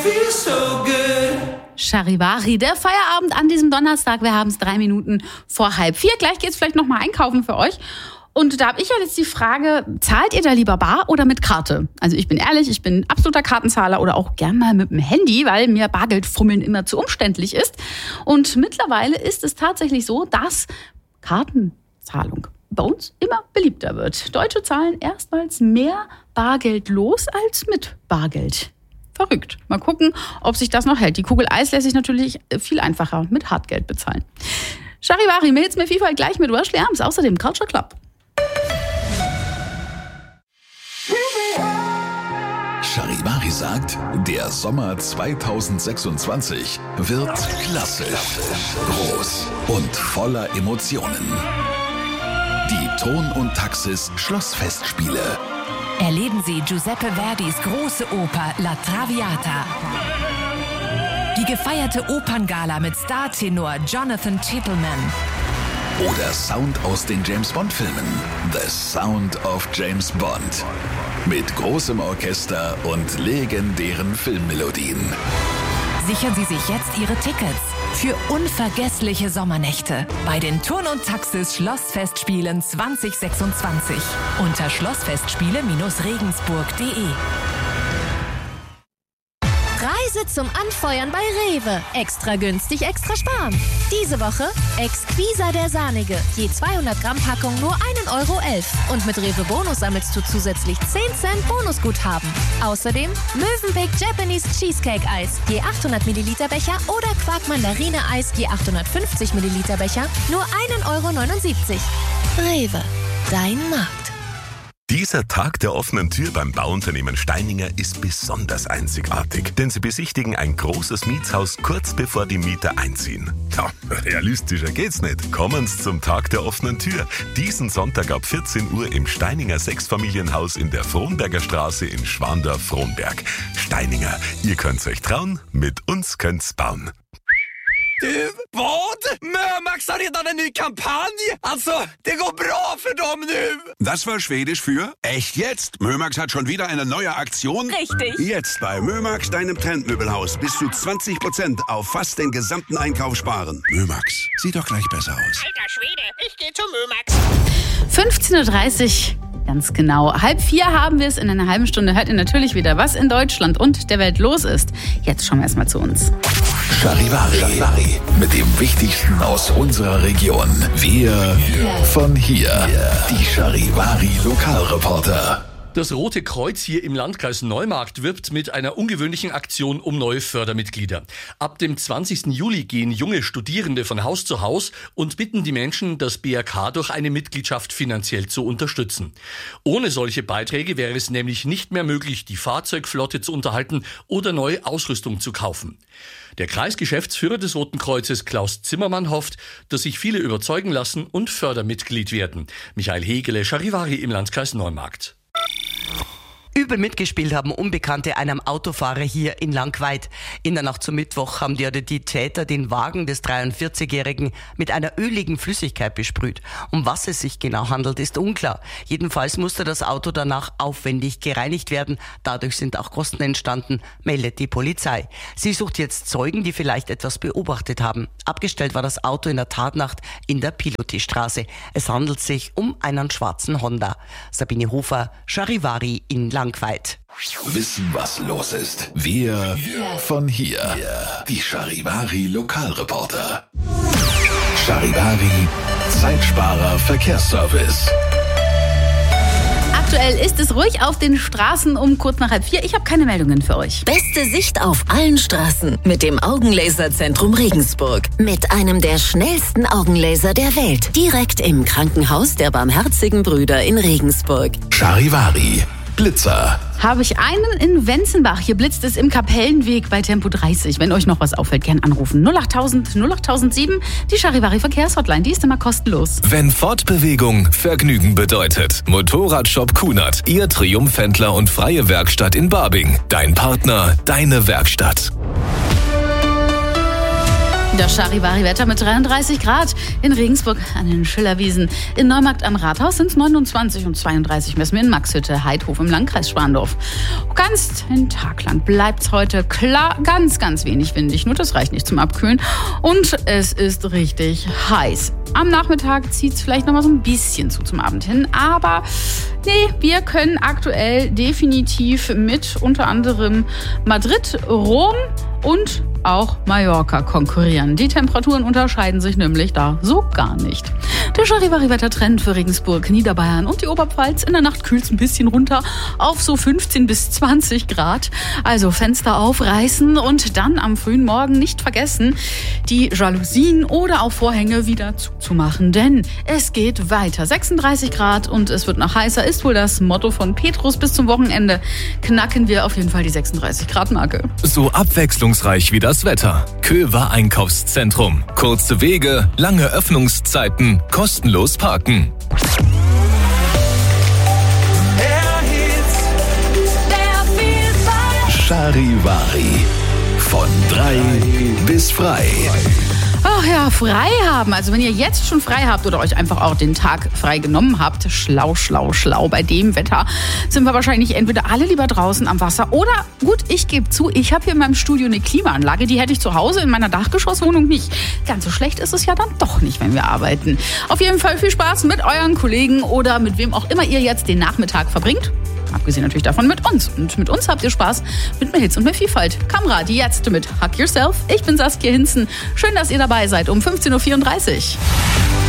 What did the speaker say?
Charivari, der Feierabend an diesem Donnerstag. Wir haben es 3 Minuten vor 3:30. Gleich geht's vielleicht noch mal einkaufen für euch. Und da habe ich ja jetzt die Frage, zahlt ihr da lieber bar oder mit Karte? Also ich bin ehrlich, ich bin absoluter Kartenzahler oder auch gern mal mit dem Handy, weil mir Bargeldfummeln immer zu umständlich ist. Und mittlerweile ist es tatsächlich so, dass Kartenzahlung bei uns immer beliebter wird. Deutsche zahlen erstmals mehr Bargeld los als mit Bargeld. Verrückt. Mal gucken, ob sich das noch hält. Die Kugel Eis lässt sich natürlich viel einfacher mit Hartgeld bezahlen. Charivari, Mails mit Vielfalt gleich mit Wesley Arms, außerdem Culture Club. Charivari sagt, der Sommer 2026 wird klasse, groß und voller Emotionen. Die Ton und Taxis Schlossfestspiele. Erleben Sie Giuseppe Verdis große Oper La Traviata. Die gefeierte Operngala mit Startenor Jonathan Tippelman. Oder Sound aus den James-Bond-Filmen. The Sound of James Bond. Mit großem Orchester und legendären Filmmelodien. Sichern Sie sich jetzt Ihre Tickets für unvergessliche Sommernächte bei den Turn- und Taxis Schlossfestspielen 2026 unter schlossfestspiele-regensburg.de. Preise zum Anfeuern bei Rewe. Extra günstig, extra sparen. Diese Woche Exquisa der Sahnige. Je 200 Gramm Packung nur 1,11 € Und mit Rewe Bonus sammelst du zusätzlich 10 Cent Bonusguthaben. Außerdem Mövenpick Japanese Cheesecake Eis. Je 800 Milliliter Becher oder Quark Mandarine Eis. Je 850 Milliliter Becher nur 1,79 €. Rewe. Dein Markt. Dieser Tag der offenen Tür beim Bauunternehmen Steininger ist besonders einzigartig, denn sie besichtigen ein großes Mietshaus kurz bevor die Mieter einziehen. Ja, realistischer geht's nicht. Kommen Sie zum Tag der offenen Tür. Diesen Sonntag ab 14 Uhr im Steininger Sechsfamilienhaus in der Frohnberger Straße in Schwandorf-Frohnberg. Steininger, ihr könnt's euch trauen, mit uns könnt's bauen. Du, vad? Mömax har redan en ny kampanj. Alltså, det går bra för dem nu. Das war Schwedisch für echt jetzt. Mömax hat schon wieder eine neue Aktion. Richtig. Jetzt bei Mömax, deinem Trendmöbelhaus, bis zu 20% auf fast den gesamten Einkauf sparen. Mömax, sieht doch gleich besser aus. Alter Schwede, ich gehe zu Mömax. 15:30 Uhr. Ganz genau. 3:30 haben wir es. In einer halben Stunde hört ihr natürlich wieder, was in Deutschland und der Welt los ist. Jetzt schauen wir erstmal zu uns. Charivari. Mit dem Wichtigsten aus unserer Region. Wir von hier. Die Charivari Lokalreporter. Das Rote Kreuz hier im Landkreis Neumarkt wirbt mit einer ungewöhnlichen Aktion um neue Fördermitglieder. Ab dem 20. Juli gehen junge Studierende von Haus zu Haus und bitten die Menschen, das BRK durch eine Mitgliedschaft finanziell zu unterstützen. Ohne solche Beiträge wäre es nämlich nicht mehr möglich, die Fahrzeugflotte zu unterhalten oder neue Ausrüstung zu kaufen. Der Kreisgeschäftsführer des Roten Kreuzes, Klaus Zimmermann, hofft, dass sich viele überzeugen lassen und Fördermitglied werden. Michael Hegele, Charivari im Landkreis Neumarkt. Übel mitgespielt haben Unbekannte einem Autofahrer hier in Langweid. In der Nacht zum Mittwoch haben die Täter den Wagen des 43-Jährigen mit einer öligen Flüssigkeit besprüht. Um was es sich genau handelt, ist unklar. Jedenfalls musste das Auto danach aufwendig gereinigt werden. Dadurch sind auch Kosten entstanden, meldet die Polizei. Sie sucht jetzt Zeugen, die vielleicht etwas beobachtet haben. Abgestellt war das Auto in der Tatnacht in der Pilotiestraße. Es handelt sich um einen schwarzen Honda. Sabine Hofer, Charivari in Langweid. Wissen, was los ist. Wir von hier. Die Charivari Lokalreporter. Charivari Zeitsparer Verkehrsservice. Aktuell ist es ruhig auf den Straßen um kurz nach 3:30. Ich habe keine Meldungen für euch. Beste Sicht auf allen Straßen mit dem Augenlaserzentrum Regensburg. Mit einem der schnellsten Augenlaser der Welt. Direkt im Krankenhaus der Barmherzigen Brüder in Regensburg. Charivari Blitzer. Habe ich einen in Wenzenbach. Hier blitzt es im Kapellenweg bei Tempo 30. Wenn euch noch was auffällt, gern anrufen. 08000 08007. Die Charivari Verkehrshotline, die ist immer kostenlos. Wenn Fortbewegung Vergnügen bedeutet. Motorradshop Kunert. Ihr Triumphhändler und freie Werkstatt in Barbing. Dein Partner, deine Werkstatt. Das Charivari-Wetter mit 33 Grad in Regensburg an den Schillerwiesen. In Neumarkt am Rathaus sind es 29 und 32 messen wir in Maxhütte, Heidhof im Landkreis Schwandorf. Ganz den Tag lang bleibt es heute klar, ganz, ganz wenig windig, nur das reicht nicht zum Abkühlen. Und es ist richtig heiß. Am Nachmittag zieht es vielleicht noch mal so ein bisschen zum Abend hin, aber nee, wir können aktuell definitiv mit unter anderem Madrid, Rom und auch Mallorca konkurrieren. Die Temperaturen unterscheiden sich nämlich da so gar nicht. Der Charivari-Wettertrend für Regensburg, Niederbayern und die Oberpfalz. In der Nacht kühlt es ein bisschen runter auf so 15 bis 20 Grad. Also Fenster aufreißen und dann am frühen Morgen nicht vergessen, die Jalousien oder auch Vorhänge wieder zuzumachen. Denn es geht weiter. 36 Grad und es wird noch heißer, ist wohl das Motto von Petrus. Bis zum Wochenende knacken wir auf jeden Fall die 36 Grad Marke. So abwechslungsreich wie das Wetter. Köver Einkaufszentrum. Kurze Wege, lange Öffnungszeiten, kostenlos parken. Charivari. Von 3 bis frei. Ach ja, frei haben. Also wenn ihr jetzt schon frei habt oder euch einfach auch den Tag frei genommen habt, schlau, schlau, schlau. Bei dem Wetter sind wir wahrscheinlich entweder alle lieber draußen am Wasser oder, gut, ich gebe zu, ich habe hier in meinem Studio eine Klimaanlage. Die hätte ich zu Hause in meiner Dachgeschosswohnung nicht. Ganz so schlecht ist es ja dann doch nicht, wenn wir arbeiten. Auf jeden Fall viel Spaß mit euren Kollegen oder mit wem auch immer ihr jetzt den Nachmittag verbringt. Abgesehen natürlich davon mit uns. Und mit uns habt ihr Spaß mit mehr Hits und mehr Vielfalt. Kamera, die jetzt mit Hug Yourself. Ich bin Saskia Hinzen. Schön, dass ihr dabei seid um 15.34 Uhr.